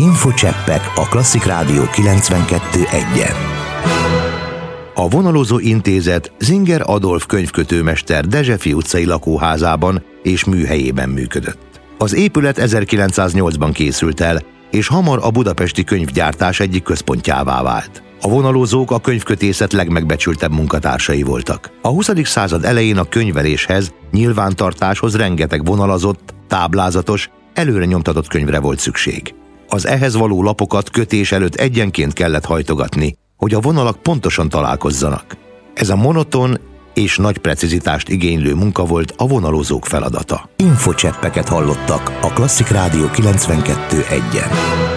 Infocseppek a Klasszik Rádió 92.1-en. A Vonalozó Intézet Zinger Adolf könyvkötőmester Dezsefi utcai lakóházában és műhelyében működött. Az épület 1908-ban készült el, és hamar a budapesti könyvgyártás egyik központjává vált. A vonalozók a könyvkötészet legmegbecsültebb munkatársai voltak. A 20. század elején a könyveléshez, nyilvántartáshoz rengeteg vonalazott, táblázatos, előre nyomtatott könyvre volt szükség. Az ehhez való lapokat kötés előtt egyenként kellett hajtogatni, hogy a vonalak pontosan találkozzanak. Ez a monoton és nagy precizitást igénylő munka volt a vonalozók feladata. Infocseppeket hallottak a Klasszik Rádió 92.1-en.